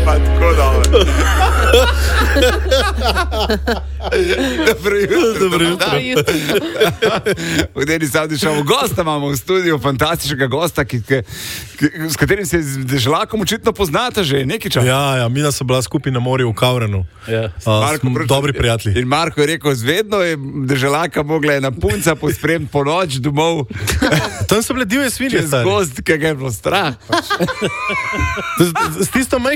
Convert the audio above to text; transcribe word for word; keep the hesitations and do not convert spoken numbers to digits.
pa tako dobro. Dobro jutro. Dobro jutro. V dnevni savdi šovu gosta imamo v studiu, fantastičnega gosta, ki, ki, ki, s katerim se z Deželakom očitno poznate že nekaj časa. Ja, ja, mi smo bila skupaj na morju v Kavrenu. Ja. Uh, smo dobri prijatelji. In Marko je rekel, zvedno je Deželaka mogla ena punca pospremiti po noč domov. Tam so bile divje svinje. Čez gost, ki ga je bilo strah. S, s tisto majhno